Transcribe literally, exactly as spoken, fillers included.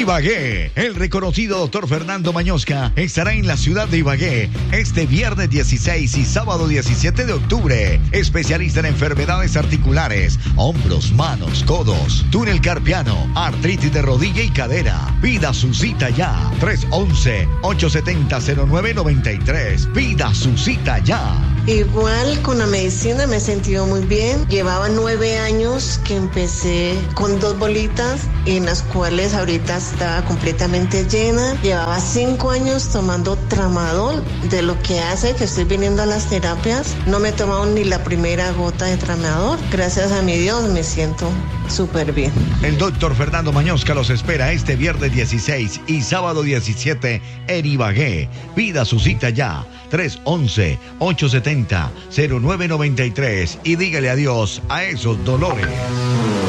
Ibagué. El reconocido doctor Fernando Mañosca estará en la ciudad de Ibagué este viernes dieciséis y sábado diecisiete de octubre. Especialista en enfermedades articulares, hombros, manos, codos, túnel carpiano, artritis de rodilla y cadera. Pida su cita ya. tres once, ocho setenta, cero nueve noventa y tres. Pida su cita ya. Igual con la medicina me he sentido muy bien. Llevaba nueve años que empecé con dos bolitas, en las cuales ahorita estaba completamente llena. Llevaba cinco años tomando tramadol, de lo que hace que estoy viniendo a las terapias. No me he tomado ni la primera gota de tramadol. Gracias a mi Dios me siento súper bien. El doctor Fernando Mañosca los espera este viernes dieciséis y sábado diecisiete en Ibagué. Pida su cita ya. tres once, ocho setenta, cero nueve noventa y tres y dígale adiós a esos dolores.